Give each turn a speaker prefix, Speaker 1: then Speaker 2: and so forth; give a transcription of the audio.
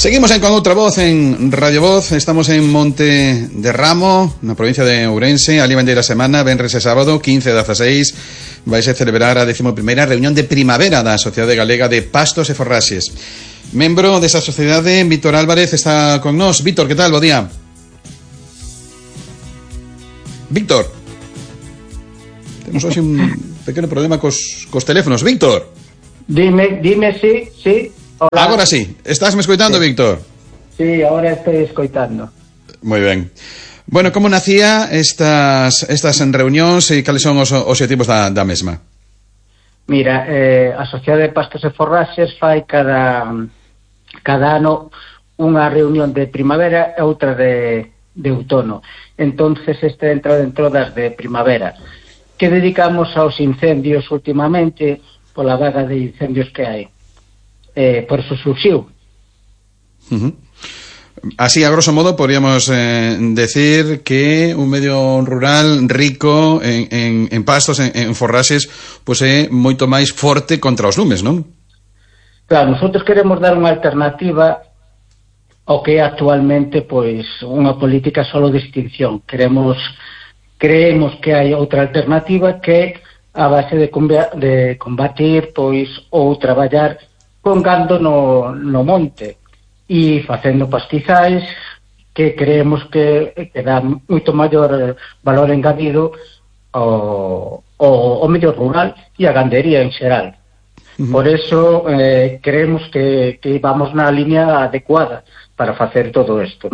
Speaker 1: Seguimos con outra voz en Radio Voz. Estamos en Monte de Ramo, na provincia de Ourense. Ali van a semana, venres e sábado, 15 e 16, vais a celebrar a 11ª reunión de primavera da Sociedade Galega de Pastos e Forraxes. Membro desa sociedade, Víctor Álvarez, está con nós. Víctor, que tal? Bo día. Víctor, temos hoxe un pequeno problema cos teléfonos. Víctor,
Speaker 2: dime, sí. Hola.
Speaker 1: Agora sí, estás me escoitando, sí. Víctor?
Speaker 2: Sí, ahora estoy escoitando.
Speaker 1: Moi ben. Bueno, como nacía estas reunións e cales son os obxectivos da mesma?
Speaker 2: Mira, a Sociedade de Pastos e Forraxes fai cada ano unha reunión de primavera e outra de outono. Entonces este entra dentro das de primavera, que dedicamos aos incendios últimamente, pola vaga de incendios que hai. Por eso surxiu.
Speaker 1: Así, a grosso modo, podríamos decir que un medio rural rico en pastos, en forraxes, pois é moito máis forte contra os lumes, non?
Speaker 2: Claro, nosotros queremos dar unha alternativa ao que é actualmente pois unha política solo de extinción. Creemos que hai outra alternativa que a base de combatir pois ou traballar con gando no monte e facendo pastizais que creemos que dá moito maior valor engadido ao medio rural e a gandería en xeral. Por eso creemos que vamos na línea adecuada para facer todo isto.